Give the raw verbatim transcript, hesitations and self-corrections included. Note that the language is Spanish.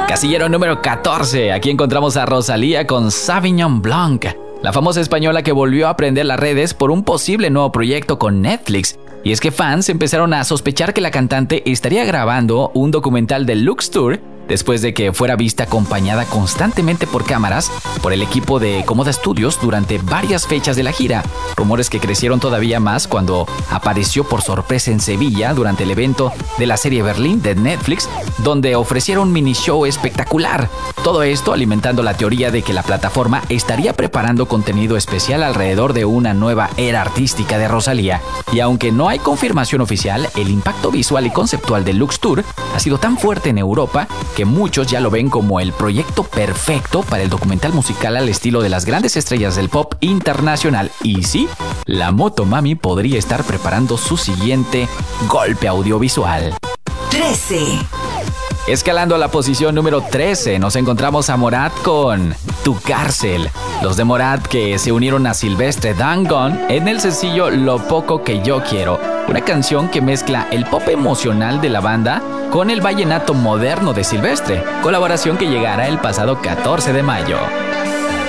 Casillero número catorce. Aquí encontramos a Rosalía con Sauvignon Blanc, la famosa española que volvió a prender las redes por un posible nuevo proyecto con Netflix. Y es que fans empezaron a sospechar que la cantante estaría grabando un documental de Lux Tour después de que fuera vista acompañada constantemente por cámaras por el equipo de Comoda Studios durante varias fechas de la gira. Rumores que crecieron todavía más cuando apareció por sorpresa en Sevilla durante el evento de la serie Berlín de Netflix, donde ofrecieron un mini show espectacular. Todo esto alimentando la teoría de que la plataforma estaría preparando contenido especial alrededor de una nueva era artística de Rosalía. Y aunque no hay confirmación oficial, el impacto visual y conceptual de Lux Tour ha sido tan fuerte en Europa que muchos ya lo ven como el proyecto perfecto para el documental musical al estilo de las grandes estrellas del pop internacional. Y sí, la Motomami podría estar preparando su siguiente golpe audiovisual. trece. Escalando a la posición número trece, nos encontramos a Morat con Tu Cárcel. Los de Morat que se unieron a Silvestre Dangond en el sencillo Lo Poco Que Yo Quiero, una canción que mezcla el pop emocional de la banda con el vallenato moderno de Silvestre, colaboración que llegará el pasado catorce de mayo.